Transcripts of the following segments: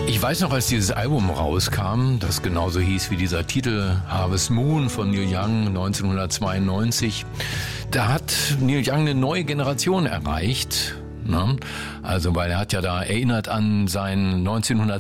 Ich weiß noch, als dieses Album rauskam, das genauso hieß wie dieser Titel Harvest Moon von Neil Young 1992, da hat Neil Young eine neue Generation erreicht. Ne? Also, weil er hat ja da erinnert an sein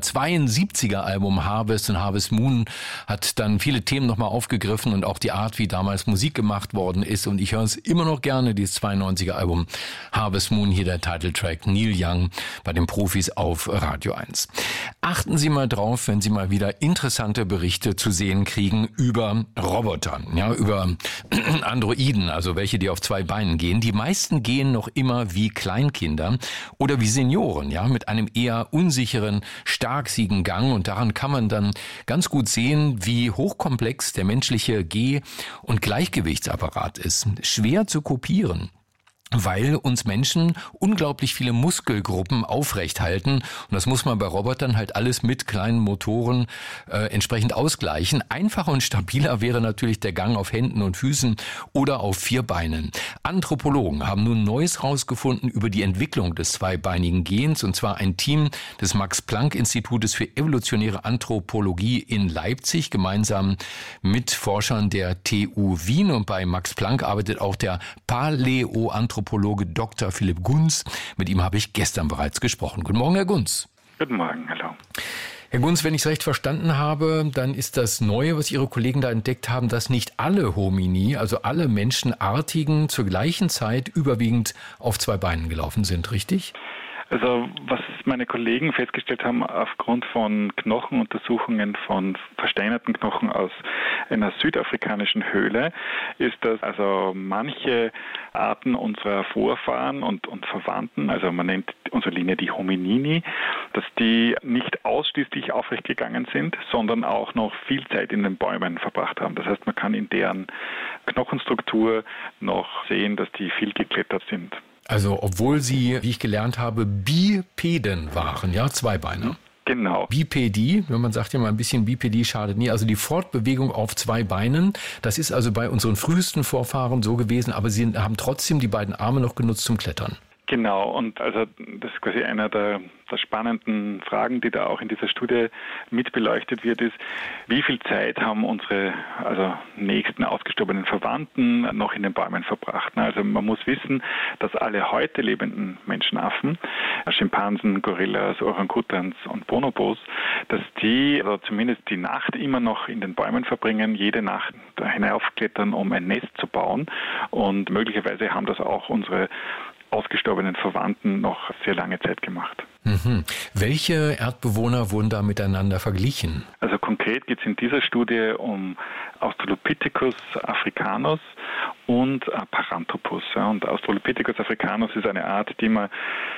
1972er Album Harvest, und Harvest Moon hat dann viele Themen nochmal aufgegriffen und auch die Art, wie damals Musik gemacht worden ist, und ich höre es immer noch gerne, dieses 92er Album Harvest Moon, hier der Titeltrack Neil Young bei den Profis auf Radio 1. Achten Sie mal drauf, wenn Sie mal wieder interessante Berichte zu sehen kriegen über Roboter, ja, über Androiden, also welche, die auf zwei Beinen gehen. Die meisten gehen noch immer wie Kleinkinder oder wie Senioren, ja, mit einem eher unsicheren, starksigen Gang, und daran kann man dann ganz gut sehen, wie hochkomplex der menschliche Geh- und Gleichgewichtsapparat ist. Schwer zu kopieren, weil uns Menschen unglaublich viele Muskelgruppen aufrecht halten, und das muss man bei Robotern halt alles mit kleinen Motoren entsprechend ausgleichen. Einfacher und stabiler wäre natürlich der Gang auf Händen und Füßen oder auf vier Beinen. Anthropologen haben nun Neues rausgefunden über die Entwicklung des zweibeinigen Gehens, und zwar ein Team des Max-Planck-Institutes für evolutionäre Anthropologie in Leipzig, gemeinsam mit Forschern der TU Wien, und bei Max Planck arbeitet auch der Paläoanthropologe Dr. Philipp Gunz. Mit ihm habe ich gestern bereits gesprochen. Guten Morgen, Herr Gunz. Guten Morgen, hallo. Herr Gunz, wenn ich es recht verstanden habe, dann ist das Neue, was Ihre Kollegen da entdeckt haben, dass nicht alle Homini, also alle Menschenartigen, zur gleichen Zeit überwiegend auf zwei Beinen gelaufen sind, richtig? Also was meine Kollegen festgestellt haben aufgrund von Knochenuntersuchungen von versteinerten Knochen aus einer südafrikanischen Höhle, ist, dass also manche Arten unserer Vorfahren und Verwandten, also man nennt unsere Linie die Hominini, dass die nicht ausschließlich aufrecht gegangen sind, sondern auch noch viel Zeit in den Bäumen verbracht haben. Das heißt, man kann in deren Knochenstruktur noch sehen, dass die viel geklettert sind. Also obwohl sie, wie ich gelernt habe, Bipeden waren, ja, Zweibeiner. Genau. Bipedie, wenn man sagt ja mal ein bisschen Bipedie schadet nie, also die Fortbewegung auf zwei Beinen, das ist also bei unseren frühesten Vorfahren so gewesen, aber sie haben trotzdem die beiden Arme noch genutzt zum Klettern. Genau, und also das ist quasi einer der spannenden Fragen, die da auch in dieser Studie mit beleuchtet wird, ist, wie viel Zeit haben unsere nächsten ausgestorbenen Verwandten noch in den Bäumen verbracht? Also man muss wissen, dass alle heute lebenden Menschenaffen, Schimpansen, Gorillas, Orangutans und Bonobos, dass die zumindest die Nacht immer noch in den Bäumen verbringen, jede Nacht da hinaufklettern, um ein Nest zu bauen, und möglicherweise haben das auch unsere ausgestorbenen Verwandten noch sehr lange Zeit gemacht. Mhm. Welche Erdbewohner wurden da miteinander verglichen? Also konkret geht es in dieser Studie um Australopithecus africanus und Paranthropus. Und Australopithecus africanus ist eine Art, die man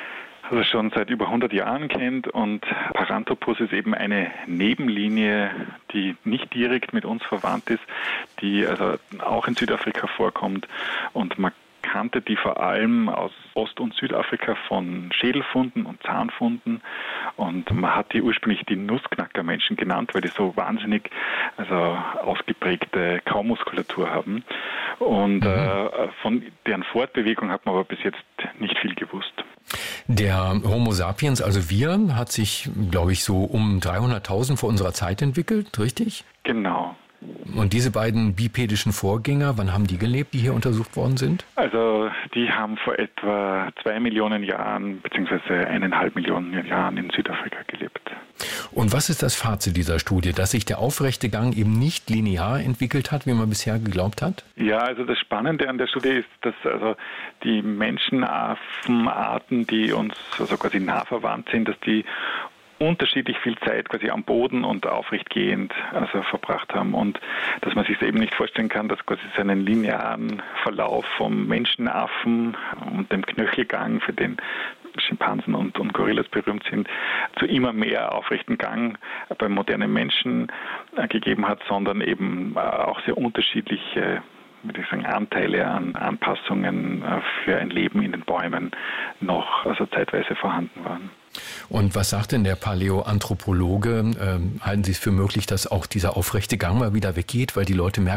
schon seit über 100 Jahren kennt, und Paranthropus ist eben eine Nebenlinie, die nicht direkt mit uns verwandt ist, die also auch in Südafrika vorkommt, und man kannte die vor allem aus Ost- und Südafrika von Schädelfunden und Zahnfunden, und man hat die ursprünglich die Nussknackermenschen genannt, weil die so wahnsinnig ausgeprägte Kaumuskulatur haben, und von deren Fortbewegung hat man aber bis jetzt nicht viel gewusst. Der Homo sapiens, also wir, hat sich, glaube ich, so um 300.000 vor unserer Zeit entwickelt, richtig? Genau. Und diese beiden bipedischen Vorgänger, wann haben die gelebt, die hier untersucht worden sind? Also die haben vor etwa 2 Millionen Jahren bzw. 1,5 Millionen Jahren in Südafrika gelebt. Und was ist das Fazit dieser Studie, dass sich der aufrechte Gang eben nicht linear entwickelt hat, wie man bisher geglaubt hat? Ja, also das Spannende an der Studie ist, dass also die Menschenaffenarten, die uns quasi nah verwandt sind, dass die unterschiedlich viel Zeit quasi am Boden und aufrechtgehend verbracht haben, und dass man sich eben nicht vorstellen kann, dass quasi so einen linearen Verlauf vom Menschenaffen und dem Knöchelgang, für den Schimpansen und Gorillas berühmt sind, zu immer mehr aufrechten Gang beim modernen Menschen gegeben hat, sondern eben auch sehr unterschiedliche, würde ich sagen, Anteile an Anpassungen für ein Leben in den Bäumen noch zeitweise vorhanden waren. Und was sagt denn der Paläoanthropologe? Halten Sie es für möglich, dass auch dieser aufrechte Gang mal wieder weggeht, weil die Leute merken,